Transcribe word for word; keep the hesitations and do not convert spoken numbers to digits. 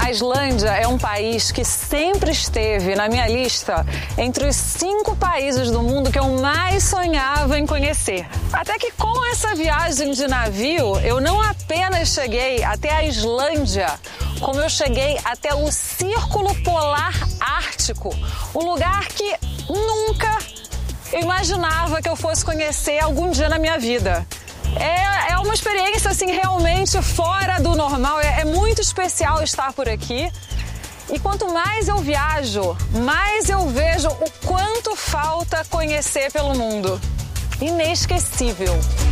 A Islândia é um país que sempre esteve na minha lista entre os cinco países do mundo que eu mais sonhava em conhecer. Até que com essa viagem de navio, eu não apenas cheguei até a Islândia, como eu cheguei até o Círculo Polar Ártico, um lugar que nunca eu imaginava que eu fosse conhecer algum dia na minha vida. É, é uma experiência assim realmente fora do normal, é, é muito especial estar por aqui. E quanto mais eu viajo, mais eu vejo o quanto falta conhecer pelo mundo. Inesquecível.